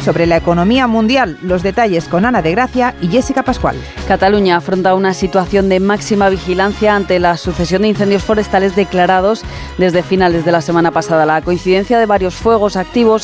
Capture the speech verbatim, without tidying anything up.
sobre la economía mundial. Los detalles con Ana de Gracia y Jessica Pascual. Cataluña afronta una situación de máxima vigilancia ante la sucesión de incendios forestales declarados desde finales de la semana pasada. La coincidencia de varios fuegos activos